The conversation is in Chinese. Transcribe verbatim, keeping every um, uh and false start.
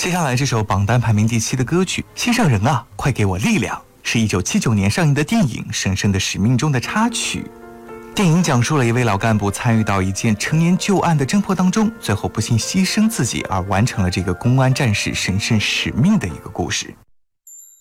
接下来这首榜单排名第七的歌曲《心上人啊，快给我力量》，是一九七九年上映的电影《神圣的使命》中的插曲。电影讲述了一位老干部参与到一件陈年旧案的侦破当中，最后不幸牺牲自己而完成了这个公安战士神圣使命的一个故事。